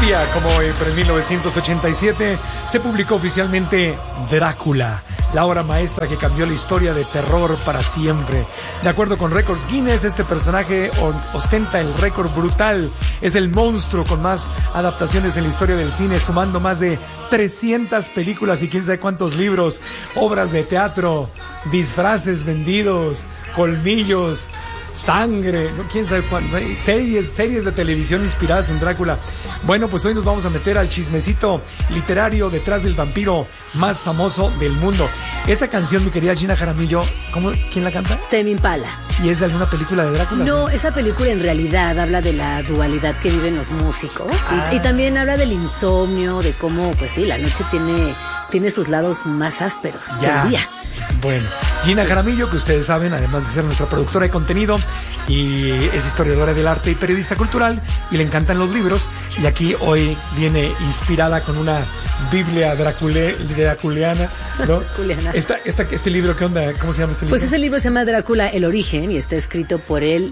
día como hoy, pero en 1987, se publicó oficialmente Drácula, la obra maestra que cambió la historia de terror para siempre. De acuerdo con Records Guinness, este personaje ostenta el récord brutal. Es el monstruo con más adaptaciones en la historia del cine, sumando más de 300 películas y quién sabe cuántos libros, obras de teatro, disfraces vendidos, colmillos, sangre, no, quién sabe cuándo, series de televisión inspiradas en Drácula. Bueno, pues hoy nos vamos a meter al chismecito literario detrás del vampiro más famoso del mundo. Esa canción, mi querida Gina Jaramillo, ¿quién la canta? Tame Impala. ¿Y es de alguna película de Drácula? No, esa película en realidad habla de la dualidad que viven los músicos y también habla del insomnio, de cómo, pues sí, la noche tiene sus lados más ásperos que el día. Bueno, Gina Jaramillo, que ustedes saben, además de ser nuestra productora de contenido, y es historiadora del arte y periodista cultural, y le encantan los libros, y aquí hoy viene inspirada con una Biblia draculiana, ¿no? Este libro, ¿qué onda? ¿Cómo se llama este libro? Pues ese libro se llama Drácula, el origen, y está escrito por el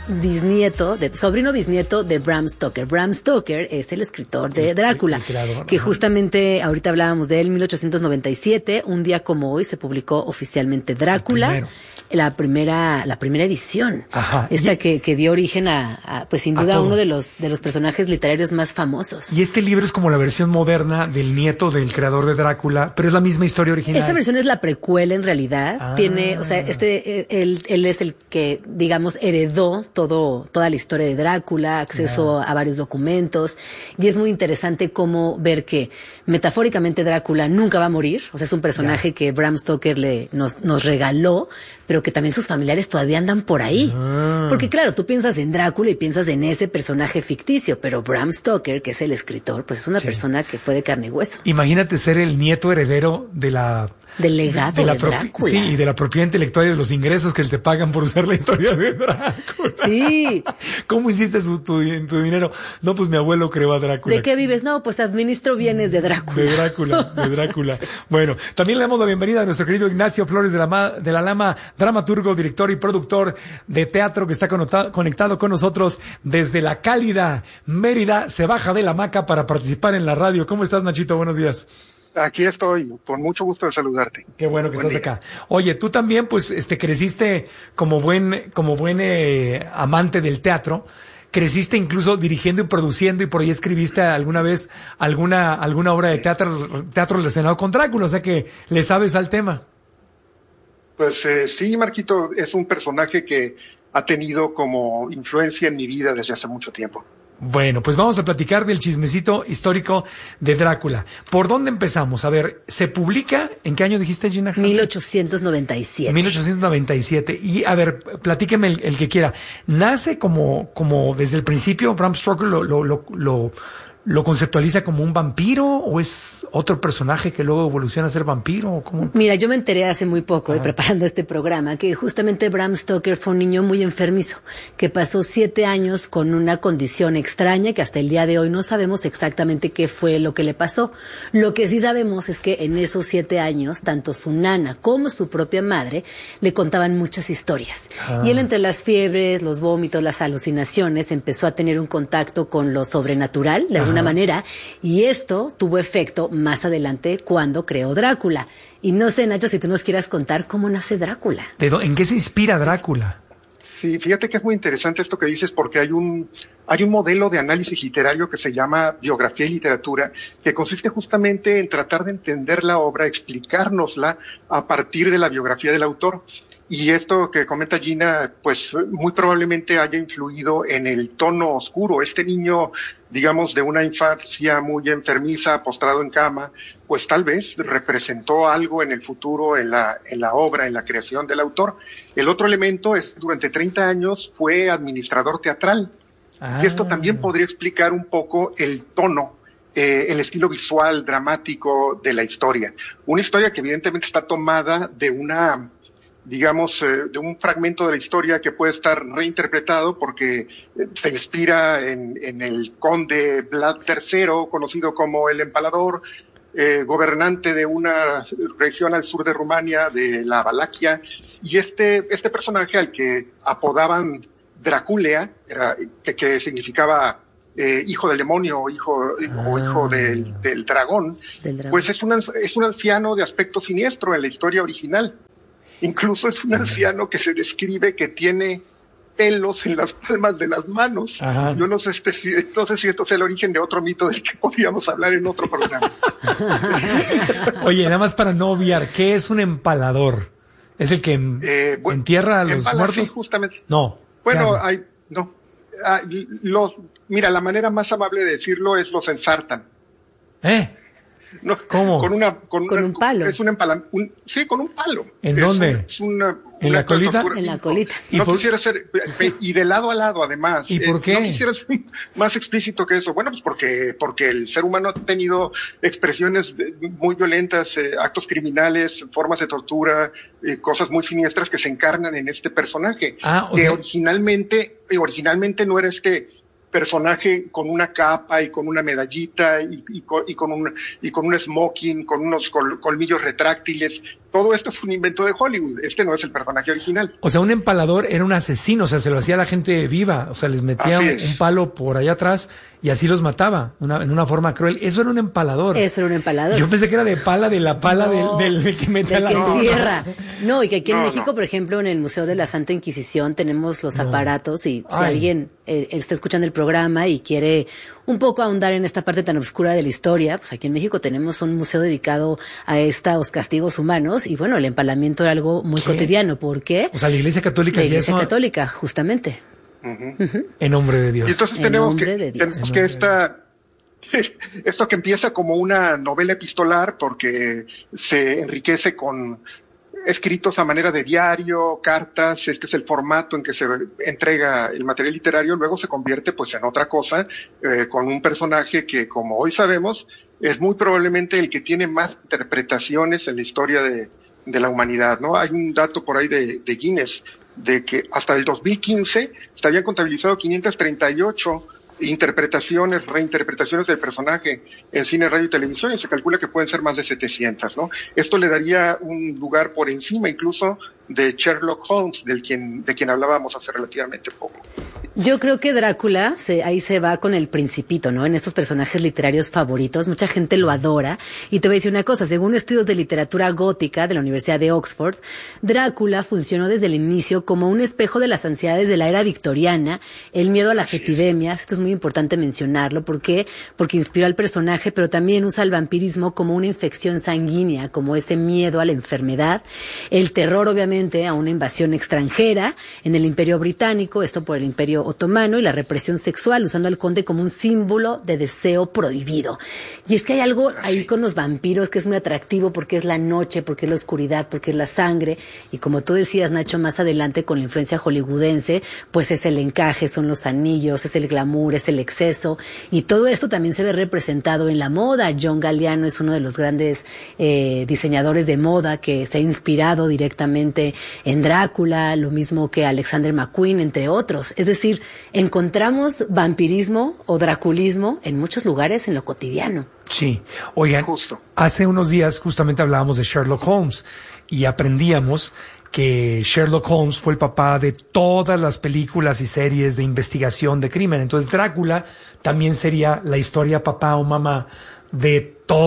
sobrino bisnieto de Bram Stoker. Bram Stoker es el escritor de Drácula, que justamente ahorita hablábamos de él, 1897, un día como hoy se publicó oficialmente Drácula, la primera edición. Ajá. Esta que dio origen a pues sin duda uno de los personajes literarios más famosos. Y este libro es como la versión moderna del nieto del creador de Drácula, pero es la misma historia original. Esta versión es la precuela en realidad. Tiene, o sea, él es el que, digamos, heredó toda la historia de Drácula, acceso a varios documentos, y es muy interesante cómo ver que metafóricamente Drácula nunca va a morir, o sea, es un personaje que Bram Stoker nos regaló, pero que también sus familiares todavía andan por ahí. Porque claro, tú piensas en Drácula y piensas en ese personaje ficticio, pero Bram Stoker, que es el escritor, pues es una persona que fue de carne y hueso. Imagínate ser el nieto heredero del legado de Drácula. Sí, y de la propiedad intelectual y de los ingresos que te pagan por usar la historia de Drácula. Sí. ¿Cómo hiciste tu dinero? No, pues mi abuelo creó a Drácula. ¿De qué vives? No, pues administro bienes de Drácula. De Drácula. Sí. Bueno, también le damos la bienvenida a nuestro querido Ignacio Flores de la Lama, dramaturgo, director y productor de teatro, que está conectado con nosotros desde la cálida Mérida. Se baja de la hamaca para participar en la radio. ¿Cómo estás, Nachito? Buenos días. Aquí estoy, con mucho gusto de saludarte. Qué bueno que estás acá. Oye, tú también, pues, creciste como buen amante del teatro. Creciste incluso dirigiendo y produciendo, y por ahí escribiste alguna vez alguna obra de teatro relacionado con Drácula, o sea que le sabes al tema. Pues sí, Marquito, es un personaje que ha tenido como influencia en mi vida desde hace mucho tiempo. Bueno, pues vamos a platicar del chismecito histórico de Drácula. ¿Por dónde empezamos? A ver, ¿se publica? ¿En qué año dijiste, Gina? 1897. 1897. Y, a ver, platíqueme el que quiera. ¿Nace como desde el principio Bram Stoker lo conceptualiza como un vampiro, o es otro personaje que luego evoluciona a ser vampiro? ¿O cómo? Mira, yo me enteré hace muy poco, preparando este programa, que justamente Bram Stoker fue un niño muy enfermizo, que pasó 7 años con una condición extraña que hasta el día de hoy no sabemos exactamente qué fue lo que le pasó. Lo que sí sabemos es que en esos 7 años, tanto su nana como su propia madre le contaban muchas historias. Y él, entre las fiebres, los vómitos, las alucinaciones, empezó a tener un contacto con lo sobrenatural, de alguna manera, y esto tuvo efecto más adelante cuando creó Drácula. Y no sé, Nacho, si tú nos quieras contar cómo nace Drácula. ¿En qué se inspira Drácula? Sí, fíjate que es muy interesante esto que dices, porque hay un modelo de análisis literario que se llama biografía y literatura, que consiste justamente en tratar de entender la obra, explicárnosla a partir de la biografía del autor. Y esto que comenta Gina, pues muy probablemente haya influido en el tono oscuro. Este niño, digamos, de una infancia muy enfermiza, postrado en cama, pues tal vez representó algo en el futuro, en la obra, en la creación del autor. El otro elemento es, durante 30 años fue administrador teatral. Y esto también podría explicar un poco el tono, el estilo visual, dramático de la historia. Una historia que evidentemente está tomada de de un fragmento de la historia que puede estar reinterpretado, porque se inspira en el conde Vlad III, conocido como el Empalador, gobernante de una región al sur de Rumania, de la Valaquia, y este personaje al que apodaban Dracúlea, que significaba hijo del demonio o hijo del dragón, pues es un anciano de aspecto siniestro en la historia original. Incluso es un anciano que se describe que tiene pelos en las palmas de las manos. Ajá. Yo no sé si esto es el origen de otro mito del que podríamos hablar en otro programa. Oye, nada más para no obviar, ¿qué es un empalador? ¿Es el que entierra a los muertos? Sí, justamente. No. Bueno, mira, la manera más amable de decirlo es los ensartan. No, ¿cómo? Con un palo. Es sí, con un palo. ¿En dónde? ¿En la colita? En la colita. Quisiera ser, y de lado a lado además. ¿Y por qué? No quisiera ser más explícito que eso. Bueno, pues porque el ser humano ha tenido expresiones muy violentas, actos criminales, formas de tortura, cosas muy siniestras que se encarnan en este personaje. Que originalmente no era este personaje con una capa y con una medallita y con un smoking, con unos colmillos retráctiles. Todo esto es un invento de Hollywood. Este no es el personaje original. O sea, un empalador era un asesino, o sea, se lo hacía a la gente viva, o sea, les metía un palo por allá atrás y así los mataba, en una forma cruel. Eso era un empalador. Yo pensé que era de la pala del que mete a la tierra. No, y que aquí en México, por ejemplo, en el Museo de la Santa Inquisición tenemos los aparatos y si alguien está escuchando el programa y quiere un poco ahondar en esta parte tan oscura de la historia, pues aquí en México tenemos un museo dedicado a estos castigos humanos y bueno, el empalamiento era algo muy cotidiano. ¿Por qué? O sea, la Iglesia Católica. La Iglesia Católica, justamente. En nombre de Dios. Y entonces tenemos que esto que empieza como una novela epistolar porque se enriquece con escritos a manera de diario, cartas, este es el formato en que se entrega el material literario, luego se convierte pues en otra cosa, con un personaje que, como hoy sabemos, es muy probablemente el que tiene más interpretaciones en la historia de la humanidad, ¿no? Hay un dato por ahí de Guinness, de que hasta el 2015 se habían contabilizado 538 reinterpretaciones del personaje en cine, radio y televisión, y se calcula que pueden ser más de 700, ¿no? Esto le daría un lugar por encima incluso de Sherlock Holmes, de quien hablábamos hace relativamente poco. Yo creo que Drácula, ahí se va con el Principito, ¿no? En estos personajes literarios favoritos, mucha gente lo adora. Y te voy a decir una cosa, según estudios de literatura gótica de la Universidad de Oxford, Drácula funcionó desde el inicio como un espejo de las ansiedades de la era victoriana, el miedo a las epidemias. Esto es muy importante mencionarlo. ¿Por qué? Porque inspiró al personaje, pero también usa el vampirismo como una infección sanguínea, como ese miedo a la enfermedad, el terror obviamente a una invasión extranjera en el Imperio Británico, esto por el Imperio Otomano, y la represión sexual, usando al conde como un símbolo de deseo prohibido. Y es que hay algo ahí con los vampiros que es muy atractivo porque es la noche, porque es la oscuridad, porque es la sangre, y como tú decías, Nacho, más adelante con la influencia hollywoodense, pues es el encaje, son los anillos, es el glamour, es el exceso, y todo esto también se ve representado en la moda. John Galliano es uno de los grandes diseñadores de moda que se ha inspirado directamente en Drácula, lo mismo que Alexander McQueen, entre otros. Es decir, encontramos vampirismo o draculismo en muchos lugares en lo cotidiano. Sí. Oigan, hace unos días justamente hablábamos de Sherlock Holmes y aprendíamos que Sherlock Holmes fue el papá de todas las películas y series de investigación de crimen. Entonces Drácula también sería la historia papá o mamá de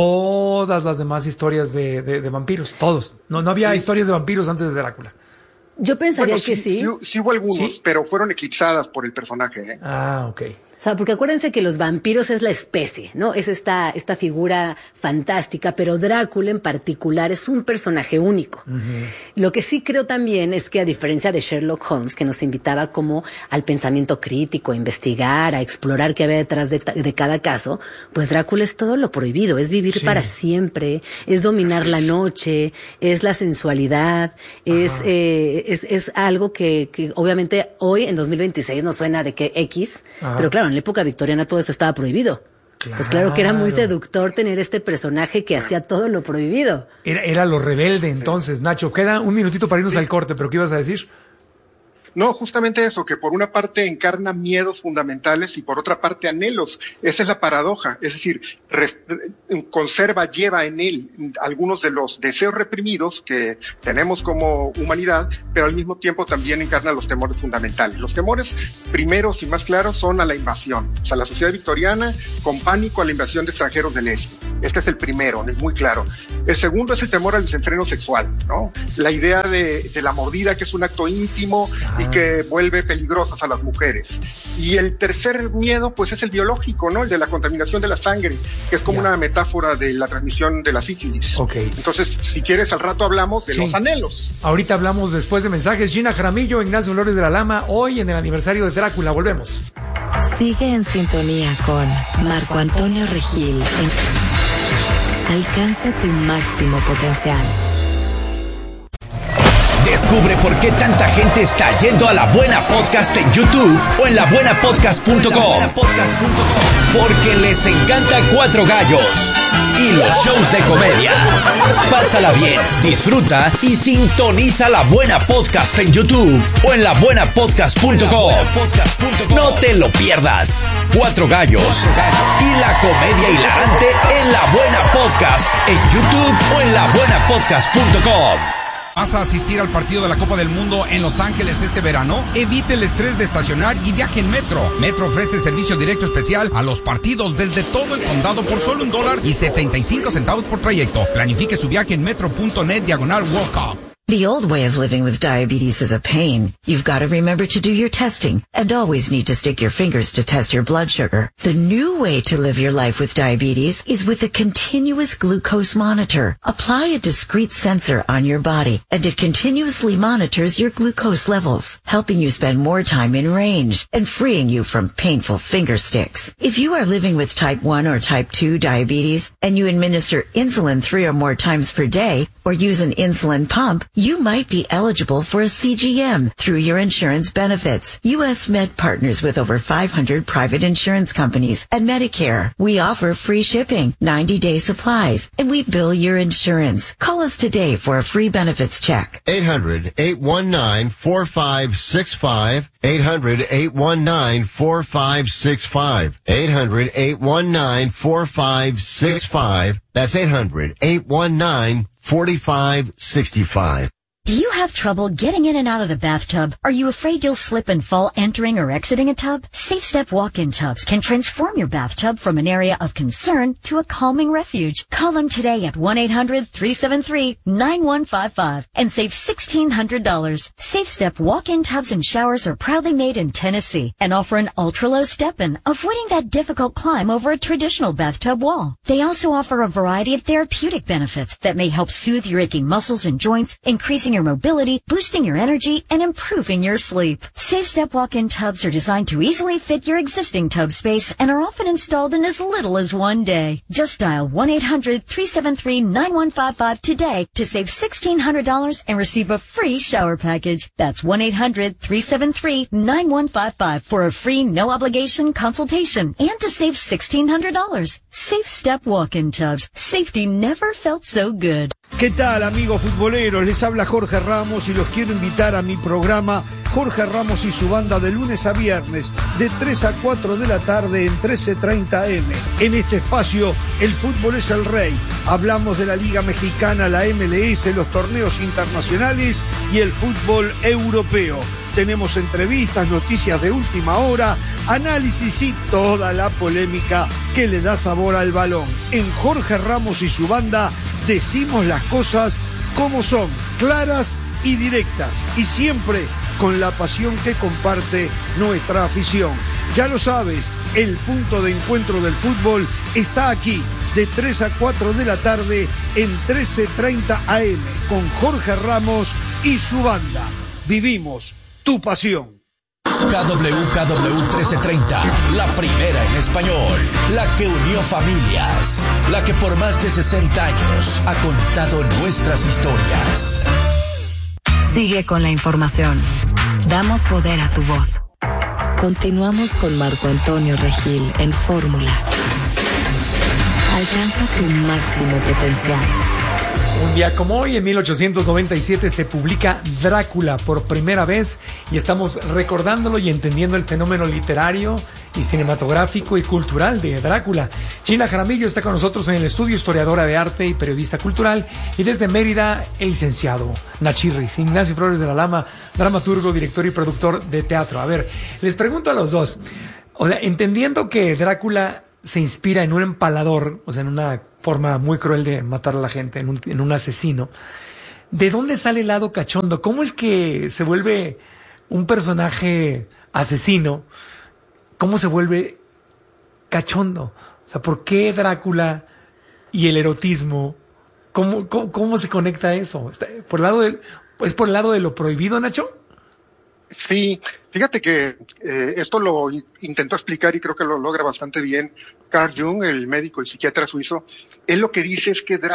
todas las demás historias de vampiros, todos. No había historias de vampiros antes de Drácula. Yo pensaría que sí. Sí hubo algunos, pero fueron eclipsadas por el personaje, ¿eh? Ok. O sea, porque acuérdense que los vampiros es la especie, ¿no? Es esta figura fantástica, pero Drácula en particular es un personaje único. Uh-huh. Lo que sí creo también es que a diferencia de Sherlock Holmes, que nos invitaba como al pensamiento crítico, a investigar, a explorar qué había detrás de cada caso, pues Drácula es todo lo prohibido, es vivir para siempre, es dominar la noche, es la sensualidad, es algo que obviamente hoy en 2026 nos suena de que X, pero claro, en la época victoriana todo eso estaba prohibido. Claro. Pues claro que era muy seductor tener este personaje que hacía todo lo prohibido. Era lo rebelde entonces, Nacho. Queda un minutito para irnos al corte, pero ¿qué ibas a decir? No, justamente eso, que por una parte encarna miedos fundamentales y por otra parte anhelos. Esa es la paradoja, es decir, lleva en él algunos de los deseos reprimidos que tenemos como humanidad, pero al mismo tiempo también encarna los temores fundamentales. Los temores primeros y más claros son a la invasión, o sea, la sociedad victoriana con pánico a la invasión de extranjeros del este. Este es el primero, es muy claro. El segundo es el temor al desenfreno sexual, ¿no? La idea de la mordida, que es un acto íntimo y que vuelve peligrosas a las mujeres. Y el tercer miedo, pues, es el biológico, ¿no? El de la contaminación de la sangre, que es como una metáfora de la transmisión de la sífilis. Okay. Entonces, si quieres, al rato hablamos de los anhelos. Ahorita hablamos después de mensajes. Gina Jaramillo, Ignacio Flores de la Lama, hoy en el aniversario de Drácula. Volvemos. Sigue en sintonía con Marco Antonio Regil. Alcanza tu máximo potencial. Descubre por qué tanta gente está yendo a La Buena Podcast en YouTube o en labuenapodcast.com. Porque les encanta Cuatro Gallos y los shows de comedia. Pásala bien, disfruta y sintoniza La Buena Podcast en YouTube o en labuenapodcast.com. No te lo pierdas. Cuatro Gallos y la comedia hilarante en La Buena Podcast en YouTube o en labuenapodcast.com. ¿Vas a asistir al partido de la Copa del Mundo en Los Ángeles este verano? Evite el estrés de estacionar y viaje en Metro. Metro ofrece servicio directo especial a los partidos desde todo el condado por solo $1.75 por trayecto. Planifique su viaje en metro.net/World Cup. The old way of living with diabetes is a pain. You've got to remember to do your testing and always need to stick your fingers to test your blood sugar. The new way to live your life with diabetes is with a continuous glucose monitor. Apply a discrete sensor on your body and it continuously monitors your glucose levels, helping you spend more time in range and freeing you from painful finger sticks. If you are living with type 1 or type 2 diabetes and you administer insulin 3 or more times per day or use an insulin pump, you might be eligible for a CGM through your insurance benefits. U.S. Med partners with over 500 private insurance companies and Medicare. We offer free shipping, 90-day supplies, and we bill your insurance. Call us today for a free benefits check. 800-819-4565. 800-819-4565. 800-819-4565. That's 800-819-4565. Do you have trouble getting in and out of the bathtub? Are you afraid you'll slip and fall entering or exiting a tub? Safe Step walk-in tubs can transform your bathtub from an area of concern to a calming refuge. Call them today at 1-800-373-9155 and save $1,600. Safe Step walk-in tubs and showers are proudly made in Tennessee and offer an ultra-low step-in, avoiding that difficult climb over a traditional bathtub wall. They also offer a variety of therapeutic benefits that may help soothe your aching muscles and joints, increasing your mobility, boosting your energy, and improving your sleep. Safe Step walk-in tubs are designed to easily fit your existing tub space and are often installed in as little as one day. Just dial 1-800-373-9155 today to save $1,600 and receive a free shower package. That's 1-800-373-9155 for a free no-obligation consultation and to save $1,600. Safe Step walk-in tubs. Safety never felt so good. ¿Qué tal, amigos futboleros? Les habla Jorge Ramos y los quiero invitar a mi programa Jorge Ramos y su banda de lunes a viernes de 3 a 4 de la tarde en 13:30 AM. En este espacio, el fútbol es el rey. Hablamos de la Liga Mexicana, la MLS, los torneos internacionales y el fútbol europeo. Tenemos entrevistas, noticias de última hora, análisis y toda la polémica que le da sabor al balón. En Jorge Ramos y su banda decimos las cosas como son, claras y directas, y siempre con la pasión que comparte nuestra afición. Ya lo sabes, el punto de encuentro del fútbol está aquí, de 3 a 4 de la tarde en 13:30 AM, con Jorge Ramos y su banda. Vivimos tu pasión. KWKW 1330, la primera en español, la que unió familias, la que por más de 60 años ha contado nuestras historias. Sigue con la información. Damos poder a tu voz. Continuamos con Marco Antonio Regil en Fórmula. Alcanza tu máximo potencial. Un día como hoy, en 1897, se publica Drácula por primera vez y estamos recordándolo y entendiendo el fenómeno literario y cinematográfico y cultural de Drácula. Gina Jaramillo está con nosotros en el estudio, historiadora de arte y periodista cultural, y desde Mérida, el licenciado Nachirris, Ignacio Flores de la Lama, dramaturgo, director y productor de teatro. A ver, les pregunto a los dos, o sea, entendiendo que Drácula se inspira en un empalador, o sea, en una forma muy cruel de matar a la gente, en un asesino, ¿de dónde sale el lado cachondo? ¿Cómo es que se vuelve un personaje asesino? ¿Cómo se vuelve cachondo? O sea, ¿por qué Drácula y el erotismo? ¿Cómo se conecta eso? ¿Por el lado de lo prohibido, Nacho? Sí, fíjate que esto lo intentó explicar y creo que lo logra bastante bien Carl Jung, el médico y psiquiatra suizo. Él lo que dice es que